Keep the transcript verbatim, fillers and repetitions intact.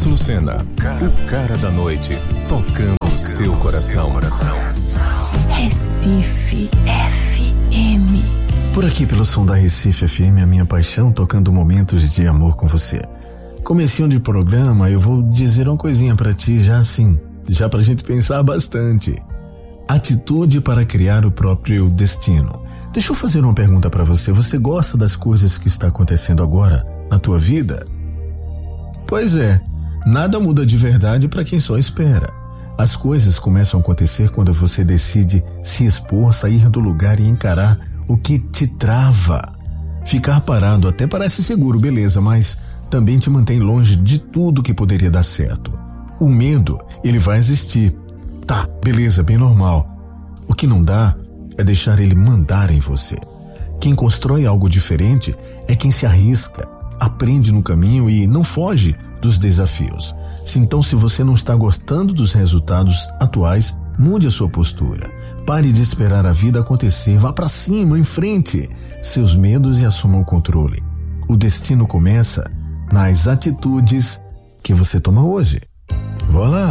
Carlos Lucena, o cara da noite, tocando o seu coração. Recife F M. Por aqui pelo som da Recife F M, a minha paixão, tocando momentos de amor com você. Comecinho de programa, eu vou dizer uma coisinha pra ti já assim, já pra gente pensar bastante. Atitude para criar o próprio destino. Deixa eu fazer uma pergunta pra você. Você gosta das coisas que está acontecendo agora na tua vida? Pois é, nada muda de verdade para quem só espera. As coisas começam a acontecer quando você decide se expor, sair do lugar e encarar o que te trava. Ficar parado até parece seguro, beleza, mas também te mantém longe de tudo que poderia dar certo. O medo, ele vai existir. Tá, beleza, bem normal. O que não dá é deixar ele mandar em você. Quem constrói algo diferente é quem se arrisca, aprende no caminho e não foge dos desafios. Se então, se você não está gostando dos resultados atuais, mude a sua postura. Pare de esperar a vida acontecer, vá para cima, em frente seus medos e assuma o controle. O destino começa nas atitudes que você toma hoje. Vá lá!